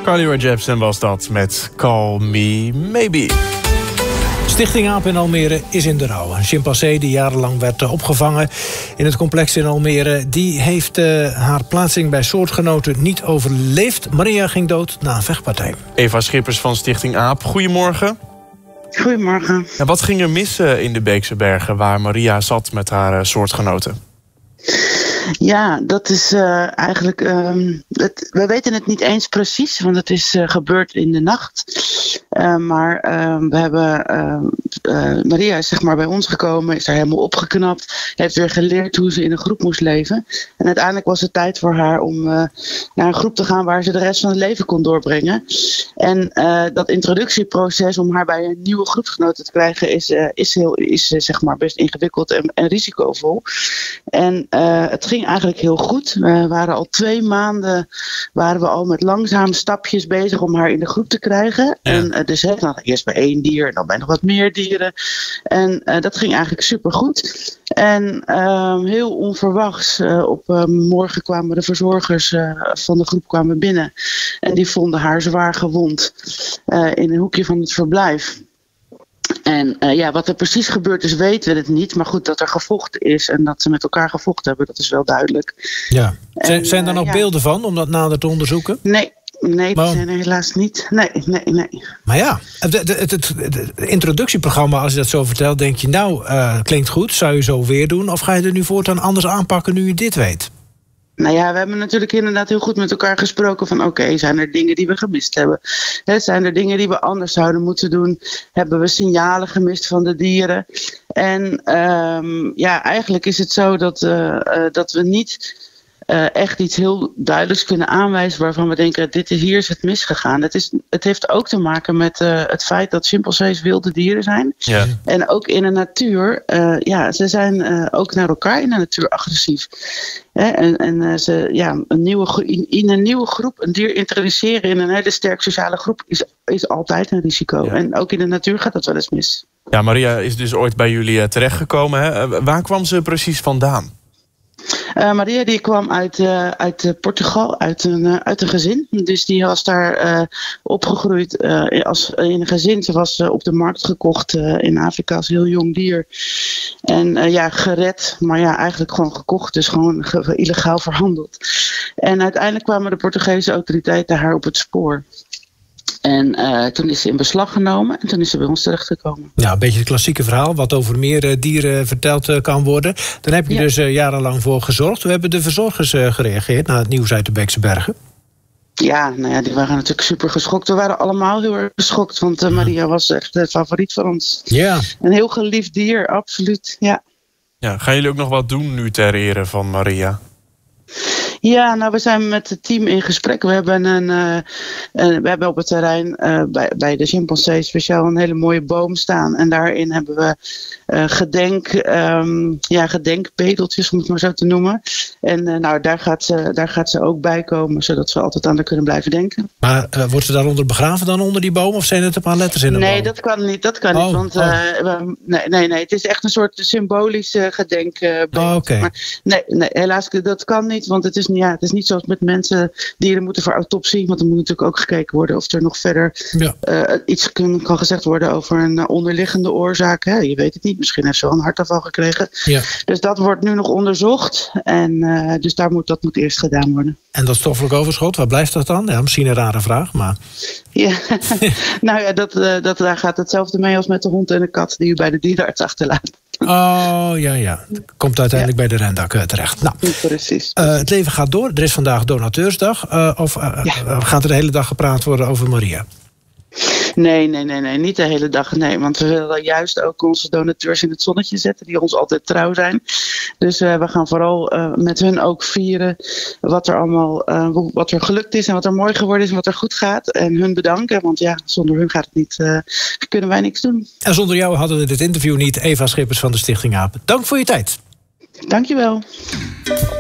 Carly Rae Jepsen was dat met Call Me Maybe. Stichting AAP in Almere is in de rouw. Een chimpansee die jarenlang werd opgevangen in het complex in Almere, die heeft haar plaatsing bij soortgenoten niet overleefd. Maria ging dood na een vechtpartij. Eva Schippers van Stichting AAP, goedemorgen. Goedemorgen. Ja, wat ging er mis in de Beekse Bergen waar Maria zat met haar soortgenoten? Ja, dat is eigenlijk... we weten het niet eens precies, want het is gebeurd in de nacht. Maar we hebben... Maria is zeg maar bij ons gekomen, is daar helemaal opgeknapt. Heeft weer geleerd hoe ze in een groep moest leven. En uiteindelijk was het tijd voor haar om naar een groep te gaan waar ze de rest van het leven kon doorbrengen. En dat introductieproces om haar bij een nieuwe groepsgenoten te krijgen is zeg maar best ingewikkeld en risicovol. En het ging eigenlijk heel goed. We waren al 2 maanden met langzame stapjes bezig om haar in de groep te krijgen. Ja. En dus eerst bij 1 dier en dan bij nog wat meer dieren. En dat ging eigenlijk supergoed. En heel onverwachts op morgen kwamen de verzorgers van de groep kwamen binnen. En die vonden haar zwaar gewond in een hoekje van het verblijf. En wat er precies gebeurd is, weten we het niet. Maar goed, dat er gevochten is en dat ze met elkaar gevochten hebben, dat is wel duidelijk. Ja. Zijn er nog beelden van om dat nader te onderzoeken? Nee, die zijn er helaas niet. Nee. Maar ja, het introductieprogramma, als je dat zo vertelt, denk je, klinkt goed, zou je zo weer doen? Of ga je er nu voortaan anders aanpakken nu je dit weet? Nou ja, we hebben natuurlijk inderdaad heel goed met elkaar gesproken van oké, zijn er dingen die we gemist hebben? Zijn er dingen die we anders zouden moeten doen? Hebben we signalen gemist van de dieren? En eigenlijk is het zo dat we niet echt iets heel duidelijks kunnen aanwijzen waarvan we denken, hier is het misgegaan. Het heeft ook te maken met het feit dat chimpansees wilde dieren zijn. Ja. En ook in de natuur, ze zijn ook naar elkaar in de natuur agressief. In een nieuwe groep een dier introduceren in een hele sterk sociale groep is altijd een risico. Ja. En ook in de natuur gaat dat wel eens mis. Ja, Maria is dus ooit bij jullie terechtgekomen. Hè? Waar kwam ze precies vandaan? Maria die kwam uit Portugal, uit een gezin. Dus die was daar opgegroeid in een gezin. Ze was op de markt gekocht in Afrika als heel jong dier. En gered, maar eigenlijk gewoon gekocht. Dus gewoon illegaal verhandeld. En uiteindelijk kwamen de Portugese autoriteiten haar op het spoor. En toen is ze in beslag genomen en toen is ze bij ons terechtgekomen. Ja, een beetje het klassieke verhaal, wat over meer dieren verteld kan worden. Daar heb je dus jarenlang voor gezorgd. Hoe hebben de verzorgers gereageerd na het nieuws uit de Beekse Bergen? Ja, die waren natuurlijk super geschokt. We waren allemaal heel erg geschokt, want Maria was echt de favoriet van ons. Ja. Een heel geliefd dier, absoluut. Ja. Ja, gaan jullie ook nog wat doen nu ter ere van Maria? Ja, we zijn met het team in gesprek. We hebben op het terrein bij de chimpansee speciaal een hele mooie boom staan. En daarin hebben we gedenkbedeltjes, om het maar zo te noemen. En daar gaat ze ook bij komen, zodat we altijd aan haar kunnen blijven denken. Maar wordt ze daaronder begraven dan onder die boom? Of zijn het een paar letters in de boom? Nee, dat kan niet. Want het is echt een soort symbolisch gedenkbeeld. Okay. Maar nee, helaas, dat kan niet, want het is niet zoals met mensen. Dieren moeten voor autopsie, want er moet natuurlijk ook gekeken worden of er nog verder iets kan gezegd worden over een onderliggende oorzaak. Hè? Je weet het niet, misschien heeft ze wel een hartaanval gekregen. Ja. Dus dat wordt nu nog onderzocht en dus dat moet eerst gedaan worden. En dat stoffelijk overschot, waar blijft dat dan? Ja, misschien een rare vraag, maar... Ja, daar gaat hetzelfde mee als met de hond en de kat die u bij de dierenarts achterlaat. Oh, ja. Komt uiteindelijk bij de rendak terecht. Nou, precies. Het leven gaat door. Er is vandaag Donateursdag. Gaat er de hele dag gepraat worden over Maria? Nee, niet de hele dag. Nee, want we willen juist ook onze donateurs in het zonnetje zetten, die ons altijd trouw zijn. Dus we gaan vooral met hun ook vieren wat er allemaal wat er gelukt is en wat er mooi geworden is en wat er goed gaat. En hun bedanken, want zonder hun gaat het niet, kunnen wij niks doen. En zonder jou hadden we dit interview niet. Eva Schippers van de Stichting AAP. Dank voor je tijd. Dankjewel.